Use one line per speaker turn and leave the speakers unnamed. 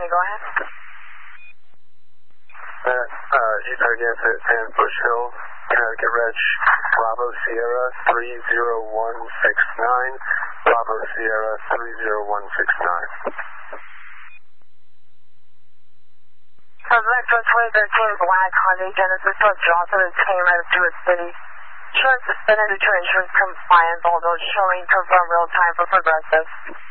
County, go ahead.
Again, San Bush Hill, Connecticut Reg, Bravo Sierra 30169, Bravo Sierra 30169.
Suspect 2013 black Hyundai Genesis Plus Johnson is came out of Stewart City. Insurance suspended due to insurance compliance, although showing confirmed real time for Progressive.